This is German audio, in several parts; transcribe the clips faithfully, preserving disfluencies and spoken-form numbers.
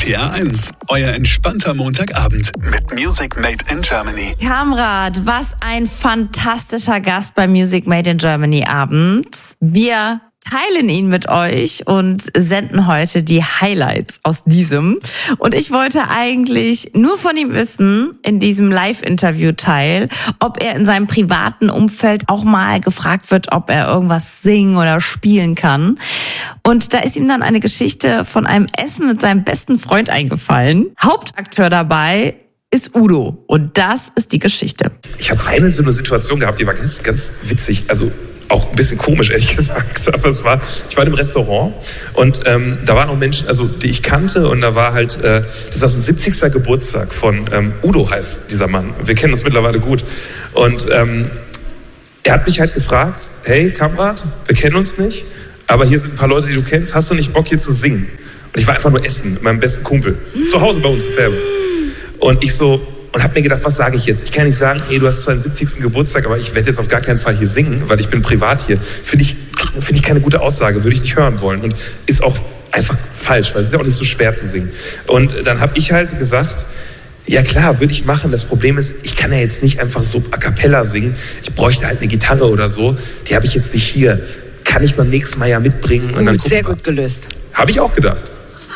T R eins, euer entspannter Montagabend mit Music Made in Germany. Kamrat, was ein fantastischer Gast bei Music Made in Germany abends. Wir teilen ihn mit euch und senden heute die Highlights aus diesem. Und ich wollte eigentlich nur von ihm wissen, in diesem Live-Interview-Teil, ob er in seinem privaten Umfeld auch mal gefragt wird, ob er irgendwas singen oder spielen kann. Und da ist ihm dann eine Geschichte von einem Essen mit seinem besten Freund eingefallen. Hauptakteur dabei ist Udo. Und das ist die Geschichte. Ich habe eine so eine Situation gehabt, die war ganz, ganz witzig. Also auch ein bisschen komisch, ehrlich gesagt. Aber es war, ich war in einem Restaurant und ähm, da waren auch Menschen, also die ich kannte, und da war halt, äh, das ist ein siebzigsten Geburtstag von ähm, Udo, heißt dieser Mann. Wir kennen uns mittlerweile gut. Und ähm, er hat mich halt gefragt, hey Kamrat, wir kennen uns nicht, aber hier sind ein paar Leute, die du kennst, hast du nicht Bock hier zu singen? Und ich war einfach nur essen mit meinem besten Kumpel, zu Hause bei uns in Färbe. Und ich so, und hab mir gedacht, was sage ich jetzt? Ich kann nicht sagen, ey, du hast zwar den siebzigsten Geburtstag, aber ich werde jetzt auf gar keinen Fall hier singen, weil ich bin privat hier. Finde ich, finde ich keine gute Aussage, würde ich nicht hören wollen. Und ist auch einfach falsch, weil es ist ja auch nicht so schwer zu singen. Und dann habe ich halt gesagt, ja klar, würde ich machen. Das Problem ist, ich kann ja jetzt nicht einfach so a cappella singen. Ich bräuchte halt eine Gitarre oder so. Die habe ich jetzt nicht hier. Kann ich beim nächsten Mal ja mitbringen. Gut, und dann sehr gut gelöst. Habe ich auch gedacht.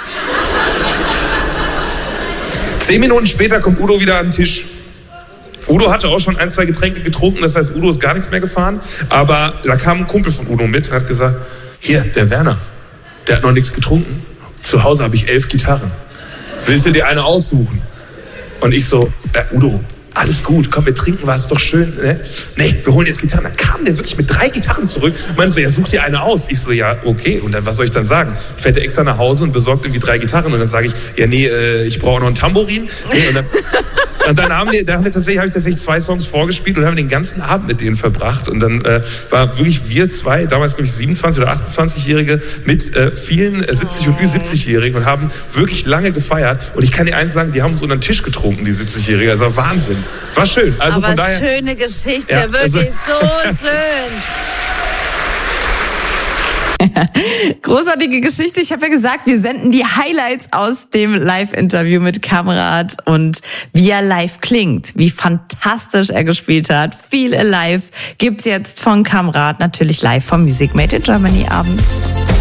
Zehn Minuten später kommt Udo wieder an den Tisch. Udo hatte auch schon ein, zwei Getränke getrunken, das heißt, Udo ist gar nichts mehr gefahren. Aber da kam ein Kumpel von Udo mit und hat gesagt, hier, der Werner, der hat noch nichts getrunken. Zu Hause habe ich elf Gitarren. Willst du dir eine aussuchen? Und ich so, äh, Udo, alles gut, komm, wir trinken was, ist doch schön. Ne? Nee, wir holen jetzt Gitarren. Dann kam der wirklich mit drei Gitarren zurück. Meinst du, ja, such dir eine aus. Ich so, ja, okay. Und dann, was soll ich dann sagen? Fährt er extra nach Hause und besorgt irgendwie drei Gitarren. Und dann sage ich, ja, nee, äh, ich brauche noch ein Tambourin. Nee, und dann, und dann haben wir, da haben wir tatsächlich, habe ich tatsächlich zwei Songs vorgespielt und haben den ganzen Abend mit denen verbracht. Und dann äh, war wirklich wir zwei, damals glaube ich siebenundzwanzig- oder achtundzwanzigjährige, mit äh, vielen äh, siebzig- und Ü-siebzigjährigen und haben wirklich lange gefeiert. Und ich kann dir eins sagen, die haben uns unter den Tisch getrunken, die siebzigjährigen. Also Wahnsinn. War schön. Also Aber von daher, schöne Geschichte, ja, wirklich also, so schön. Großartige Geschichte. Ich habe ja gesagt, wir senden die Highlights aus dem Live-Interview mit Kamrat und wie er live klingt, wie fantastisch er gespielt hat. Feel Alive gibt's jetzt von Kamrat, natürlich live vom Music Made in Germany abends.